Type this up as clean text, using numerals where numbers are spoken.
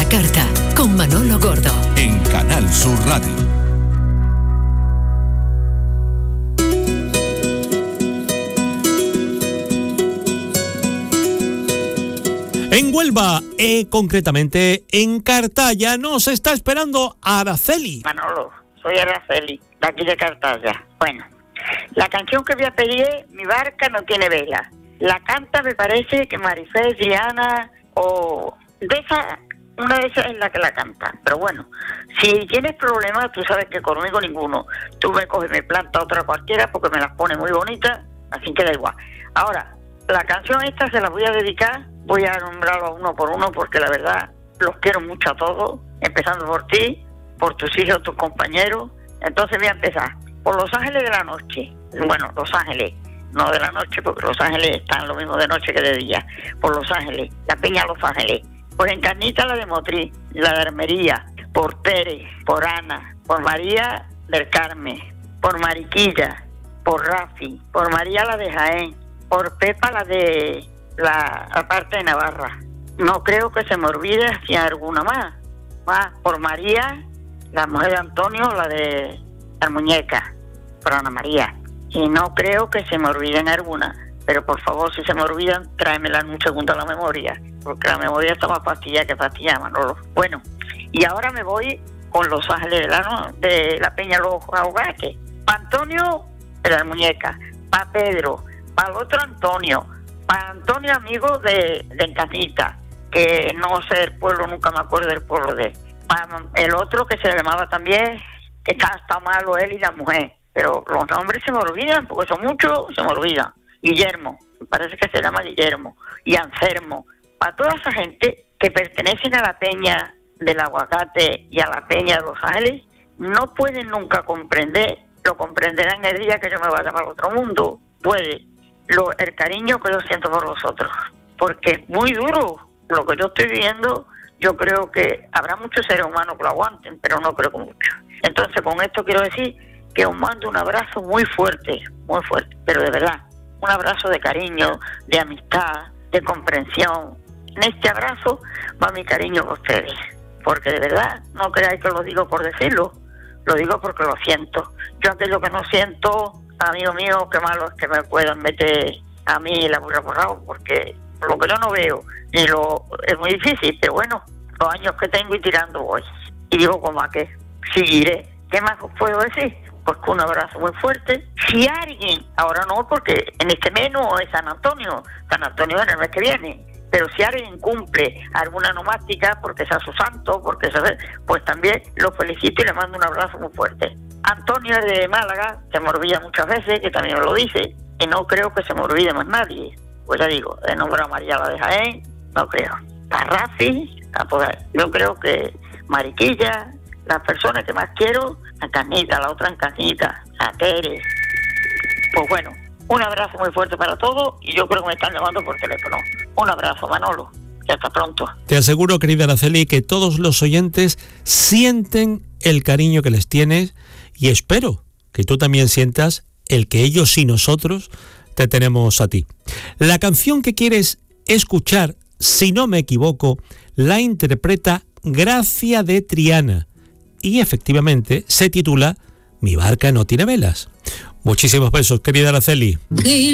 la carta, con Manolo Gordo. En Canal Sur Radio. En Huelva, concretamente en Cartaya, nos está esperando Araceli. Manolo, soy Araceli, de aquí de Cartaya. Bueno, la canción que voy a pedir es Mi barca no tiene vela. La canta, me parece que Marifé, Diana, o de esa, una de esas es la que la canta. Pero bueno, si tienes problemas, tú sabes que conmigo ninguno. Tú me coges, me planta otra cualquiera porque me las pone muy bonitas, así que da igual. Ahora, la canción esta se la voy a dedicar, voy a nombrarlo uno por uno porque la verdad los quiero mucho a todos, empezando por ti, por tus hijos, tus compañeros. Entonces voy a empezar por Los Ángeles de la Noche. Bueno, Los Ángeles, no de la noche, porque Los Ángeles están lo mismo de noche que de día. Por Los Ángeles, la Peña Los Ángeles. Por Encarnita, la de Motriz, la de Armería. Por Tere, por Ana, por María del Carmen, por Mariquilla, por Rafi, por María, la de Jaén, por Pepa, la de la parte de Navarra. No creo que se me olvide si hay alguna más. Por María, la mujer de Antonio, la de la muñeca, por Ana María. Y no creo que se me olviden alguna, pero por favor, si se me olvidan, tráemela en un segundo a la memoria, porque la memoria está más pastilla que pastilla, Manolo. Bueno, y ahora me voy con Los Ángeles de la Peña Los Ahogaques. Pa' Antonio, de la muñeca. Pa' Pedro, para el otro Antonio, para Antonio amigo de Encanita, que no sé el pueblo, nunca me acuerdo del pueblo de él. Para el otro que se llamaba también, que está malo él y la mujer, pero los nombres se me olvidan, porque son muchos, se me olvidan. Guillermo, parece que se llama Guillermo, y Anselmo. Para toda esa gente que pertenecen a la Peña del Aguacate y a la Peña de Los Ángeles, no pueden nunca comprender, lo comprenderán el día que yo me vaya para otro mundo, puede, el cariño que yo siento por vosotros, porque es muy duro lo que yo estoy viendo. Yo creo que habrá muchos seres humanos que lo aguanten, pero no creo que muchos. Entonces, con esto quiero decir que os mando un abrazo muy fuerte, pero de verdad, un abrazo de cariño, de amistad, de comprensión. En este abrazo va mi cariño con ustedes, porque de verdad, no creáis que lo digo por decirlo, lo digo porque lo siento. Yo aquello que no siento, amigo mío, qué malo es que me puedan meter a mí la burra por rabo, porque lo que yo no veo, es muy difícil, pero bueno, los años que tengo y tirando voy. Y digo, como a qué, seguiré. ¿Qué más os puedo decir? Pues con un abrazo muy fuerte. Si alguien, ahora no, porque en este mes no es San Antonio es el mes que viene, pero si alguien cumple alguna nomástica, porque sea su santo, porque sea, pues también lo felicito y le mando un abrazo muy fuerte. Antonio es de Málaga, se me olvida muchas veces, que también me lo dice, y no creo que se me olvide más nadie. Pues ya digo, el nombre a María la de Jaén, no creo. A Rafi, yo creo que Mariquilla, las personas que más quiero, a Canita, la otra Canita, a Tere. Pues bueno, un abrazo muy fuerte para todos y yo creo que me están llamando por teléfono. Un abrazo, Manolo, y hasta pronto. Te aseguro, querida Araceli, que todos los oyentes sienten el cariño que les tienes y espero que tú también sientas el que ellos y nosotros te tenemos a ti. La canción que quieres escuchar, si no me equivoco, la interpreta Gracia de Triana y efectivamente se titula Mi barca no tiene velas. Muchísimos besos, querida Araceli.